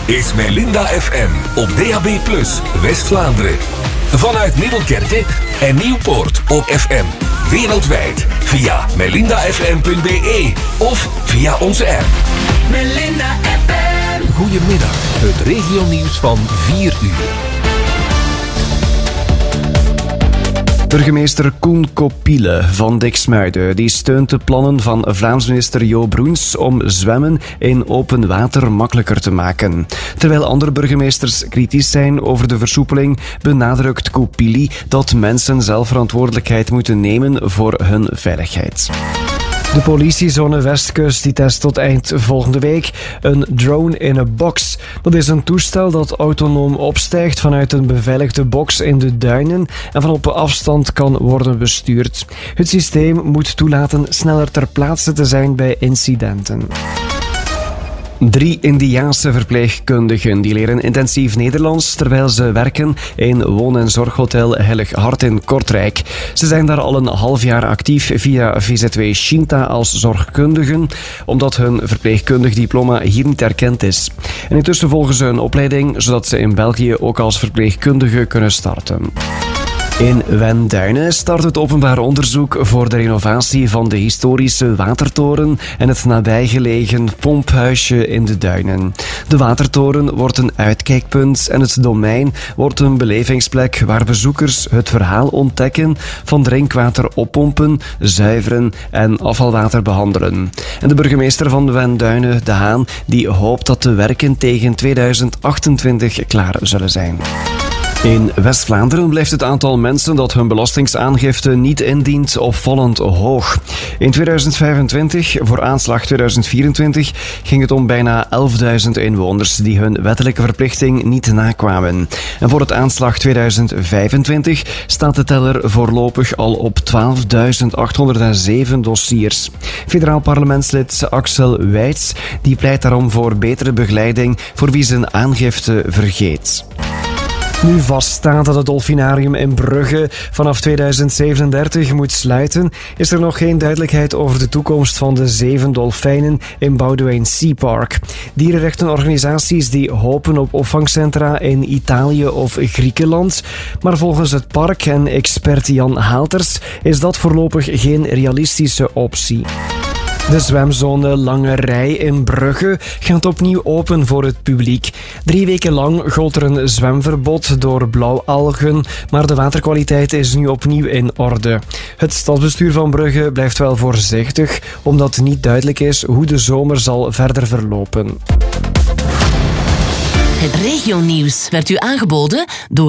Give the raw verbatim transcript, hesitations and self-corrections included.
is Melinda F M op D A B plus, West-Vlaanderen. Vanuit Middelkerke en Nieuwpoort op F M. Wereldwijd via melinda f m punt b e of via onze app. Melinda F M. Goedemiddag, het regionieuws van vier uur. Burgemeester Koen Kopiele van Diksmuiden die steunt de plannen van Vlaams minister Jo Broens om zwemmen in open water makkelijker te maken. Terwijl andere burgemeesters kritisch zijn over de versoepeling, benadrukt Kopiele dat mensen zelf verantwoordelijkheid moeten nemen voor hun veiligheid. De politiezone Westkust die test tot eind volgende week een drone in a box. Dat is een toestel dat autonoom opstijgt vanuit een beveiligde box in de duinen en van op afstand kan worden bestuurd. Het systeem moet toelaten sneller ter plaatse te zijn bij incidenten. Drie Indiaanse verpleegkundigen die leren intensief Nederlands terwijl ze werken in woon- en zorghotel Heilig Hart in Kortrijk. Ze zijn daar al een half jaar actief via V Z W Shinta als zorgkundigen, omdat hun verpleegkundig diploma hier niet erkend is. En intussen volgen ze een opleiding, zodat ze in België ook als verpleegkundige kunnen starten. In Wenduinen start het openbaar onderzoek voor de renovatie van de historische watertoren en het nabijgelegen pomphuisje in de duinen. De watertoren wordt een uitkijkpunt en het domein wordt een belevingsplek waar bezoekers het verhaal ontdekken van drinkwater oppompen, zuiveren en afvalwater behandelen. En de burgemeester van Wenduinen, De Haan, die hoopt dat de werken tegen tweeduizend achtentwintig klaar zullen zijn. In West-Vlaanderen blijft het aantal mensen dat hun belastingaangifte niet indient opvallend hoog. In tweeduizend vijfentwintig, voor aanslag tweeduizend vierentwintig, ging het om bijna elfduizend inwoners die hun wettelijke verplichting niet nakwamen. En voor het aanslag tweeduizend vijfentwintig staat de teller voorlopig al op twaalfduizend achthonderdzeven dossiers. Federaal parlementslid Axel Wijts die pleit daarom voor betere begeleiding voor wie zijn aangifte vergeet. Nu vaststaat dat het Dolfinarium in Brugge vanaf tweeduizend zevenendertig moet sluiten, is er nog geen duidelijkheid over de toekomst van de zeven dolfijnen in Boudewijn Sea Park. Dierenrechtenorganisaties die hopen op opvangcentra in Italië of Griekenland, maar volgens het park en expert Jan Haalters is dat voorlopig geen realistische optie. De zwemzone Langerij in Brugge gaat opnieuw open voor het publiek. Drie weken lang gold er een zwemverbod door blauwalgen, maar de waterkwaliteit is nu opnieuw in orde. Het stadsbestuur van Brugge blijft wel voorzichtig, omdat niet duidelijk is hoe de zomer zal verder verlopen. Het regionieuws werd u aangeboden door